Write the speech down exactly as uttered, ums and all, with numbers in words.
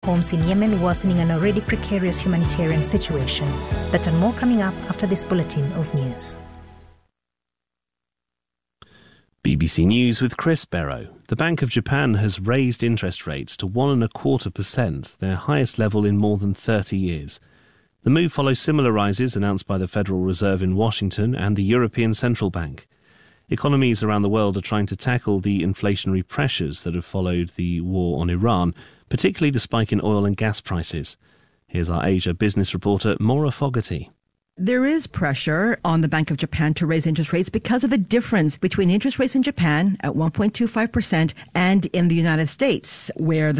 homes in Yemen worsening an already precarious humanitarian situation. That and more coming up after this bulletin of news. B B C News with Chris Barrow. The Bank of Japan has raised interest rates to one and a quarter percent, their highest level in more than thirty years. The move follows similar rises announced by the Federal Reserve in Washington and the European Central Bank. Economies around the world are trying to tackle the inflationary pressures that have followed the war on Iran, particularly the spike in oil and gas prices. Here's our Asia business reporter, Maura Fogarty. There is pressure on the Bank of Japan to raise interest rates because of the difference between interest rates in Japan at one point two five percent and in the United States, where the